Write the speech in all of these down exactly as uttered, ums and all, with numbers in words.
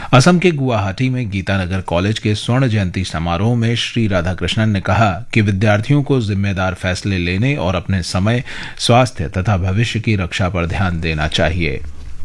असम के गुवाहाटी में गीतानगर कॉलेज के स्वर्ण जयंती समारोह में श्री राधाकृष्णन ने कहा कि विद्यार्थियों को जिम्मेदार फैसले लेने और अपने समय, स्वास्थ्य तथा भविष्य की रक्षा पर ध्यान देना चाहिए।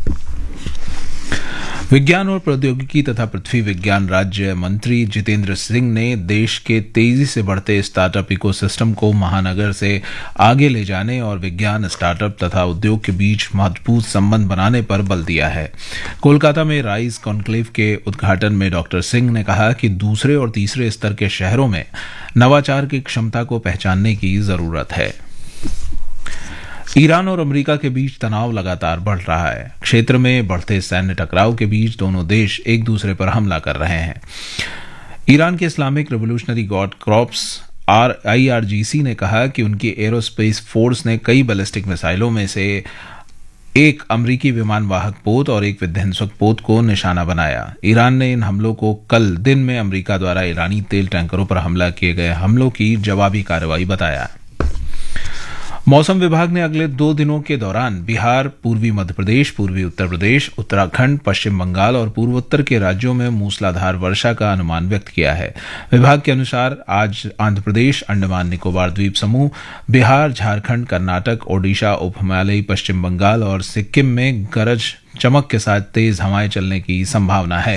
विज्ञान और प्रौद्योगिकी तथा पृथ्वी विज्ञान राज्य मंत्री जितेंद्र सिंह ने देश के तेजी से बढ़ते स्टार्टअप इकोसिस्टम को महानगर से आगे ले जाने और विज्ञान, स्टार्टअप तथा उद्योग के बीच मजबूत संबंध बनाने पर बल दिया है। कोलकाता में राइज कॉन्क्लेव के उद्घाटन में डॉक्टर सिंह ने कहा कि दूसरे और तीसरे स्तर के शहरों में नवाचार की क्षमता को पहचानने की जरूरत है। ईरान और अमेरिका के बीच तनाव लगातार बढ़ रहा है। क्षेत्र में बढ़ते सैन्य टकराव के बीच दोनों देश एक दूसरे पर हमला कर रहे हैं। ईरान के Islamic revolutionary guard corps are I R G सी ने कहा कि उनकी एरोस्पेस फोर्स ने कई बैलिस्टिक मिसाइलों में से एक अमरीकी विमान वाहक पोत और एक विध्वंसक पोत को निशाना बनाया। ईरान ने इन हमलों को कल दिन में अमरीका द्वारा ईरानी तेल टैंकरों पर हमला किए गए हमलों की जवाबी कार्रवाई बताया। मौसम विभाग ने अगले दो दिनों के दौरान बिहार, पूर्वी मध्य प्रदेश, पूर्वी उत्तर प्रदेश, उत्तराखंड, पश्चिम बंगाल और पूर्वोत्तर के राज्यों में मूसलाधार वर्षा का अनुमान व्यक्त किया है। विभाग के अनुसार आज आंध्र प्रदेश, अंडमान निकोबार द्वीप समूह, बिहार, झारखंड, कर्नाटक, ओडिशा, उप हिमालयी पश्चिम बंगाल और सिक्किम में गरज चमक के साथ तेज हवाएं चलने की संभावना है।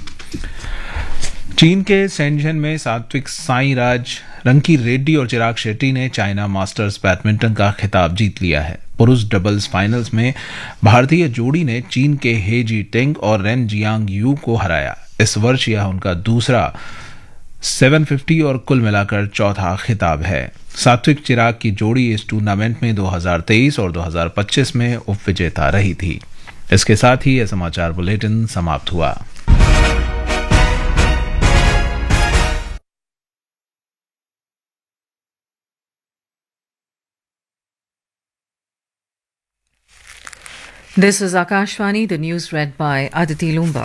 चीन के शेंझेन में सात्विक साईराज, रंकी रेड्डी और चिराग शेट्टी ने चाइना मास्टर्स बैडमिंटन का खिताब जीत लिया है। पुरुष डबल्स फाइनल्स में भारतीय जोड़ी ने चीन के हे जी टेंग और रेन जियांग यू को हराया। इस वर्ष यह उनका दूसरा सात सौ पचास और कुल मिलाकर चौथा खिताब है। सात्विक चिराग की जोड़ी इस टूर्नामेंट में दो हज़ार तेईस और दो हज़ार पच्चीस में उपविजेता रही थी। इसके साथ ही यह समाचार बुलेटिन समाप्त हुआ। This is Akashvani, the news read by Aditi Lumba.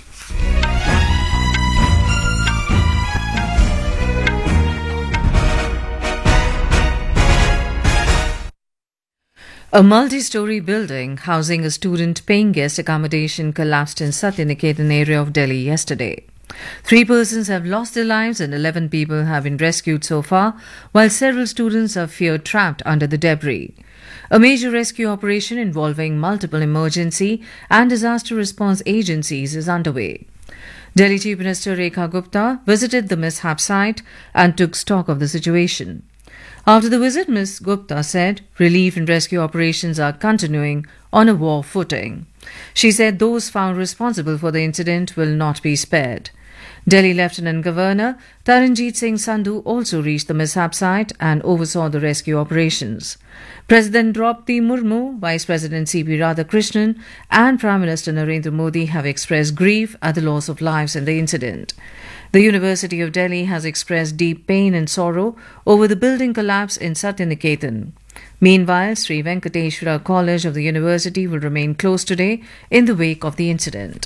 A multi-story building housing a student paying guest accommodation collapsed in Satyaniketan area of Delhi yesterday. Three persons have lost their lives and eleven people have been rescued so far, while several students are feared trapped under the debris. A major rescue operation involving multiple emergency and disaster response agencies is underway. Delhi Chief Minister Rekha Gupta visited the mishap site and took stock of the situation. After the visit, Miz Gupta said relief and rescue operations are continuing on a war footing. She said those found responsible for the incident will not be spared. Delhi Lieutenant Governor Taranjeet Singh Sandhu also reached the mishap site and oversaw the rescue operations. President Draupadi Murmu, Vice President C P Radhakrishnan and Prime Minister Narendra Modi have expressed grief at the loss of lives in the incident. The University of Delhi has expressed deep pain and sorrow over the building collapse in Satyaniketan. Meanwhile, Sri Venkateshwara College of the university will remain closed today in the wake of the incident.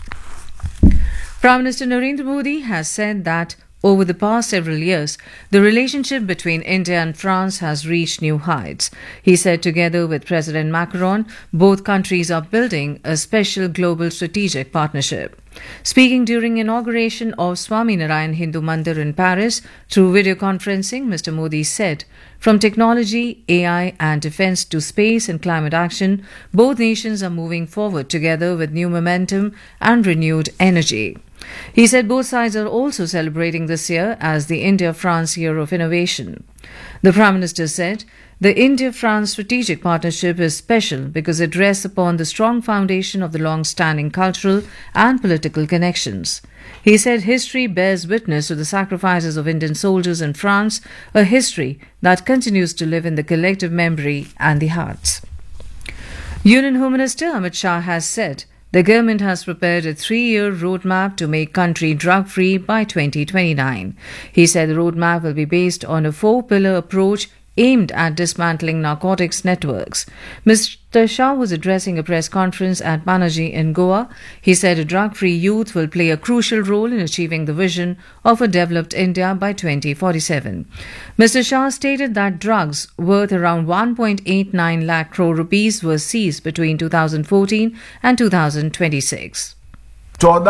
Prime Minister Narendra Modi has said that over the past several years, the relationship between India and France has reached new heights. He said together with President Macron, both countries are building a special global strategic partnership. Speaking during inauguration of Swaminarayan Hindu Mandir in Paris through video conferencing, Mister Modi said, from technology, A I and defence to space and climate action, both nations are moving forward together with new momentum and renewed energy. He said both sides are also celebrating this year as the India-France Year of Innovation. The Prime Minister said, the India-France strategic partnership is special because it rests upon the strong foundation of the long-standing cultural and political connections. He said history bears witness to the sacrifices of Indian soldiers in France, a history that continues to live in the collective memory and the hearts. Union Home Minister Amit Shah has said the government has prepared a three-year roadmap to make country drug-free by twenty twenty-nine. He said the roadmap will be based on a four-pillar approach aimed at dismantling narcotics networks. Mister Shah was addressing a press conference at Panaji in Goa. He said a drug-free youth will play a crucial role in achieving the vision of a developed India by twenty forty-seven. Mister Shah stated that drugs worth around one point eight nine lakh crore rupees were seized between two thousand fourteen and two thousand twenty-six.